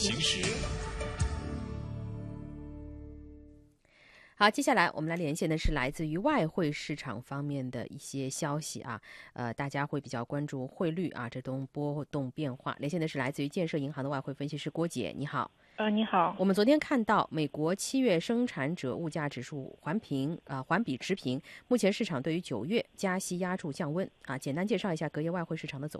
行时。 好，接下来我们来连线的是来自于外汇市场方面的一些消息啊，大家会比较关注汇率啊这种波动变化。连线的是来自于建设银行的外汇分析师郭姐，你好。 你好。 我们昨天看到美国7月生产者物价指数环比持平，目前市场对于9月加息压住降温啊。简单介绍一下隔夜外汇市场的走